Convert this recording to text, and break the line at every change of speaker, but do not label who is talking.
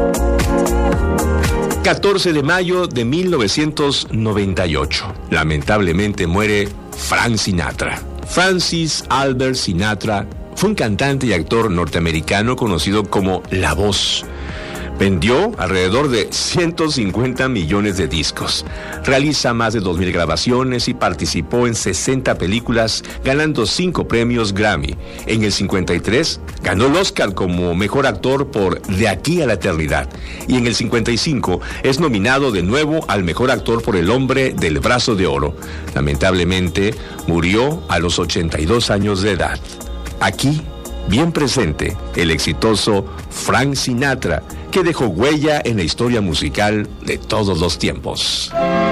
14 de mayo de 1998. Lamentablemente muere Frank Sinatra. Francis Albert Sinatra fue un cantante y actor norteamericano conocido como La Voz. Vendió alrededor de 150 millones de discos. Realiza más de 2,000 grabaciones y participó en 60 películas, ganando 5 premios Grammy. En el 53 ganó el Oscar como mejor actor por De aquí a la eternidad. Y en el 55 es nominado de nuevo al mejor actor por El hombre del brazo de oro. Lamentablemente murió a los 82 años de edad. Aquí, bien presente, el exitoso Frank Sinatra, que dejó huella en la historia musical de todos los tiempos.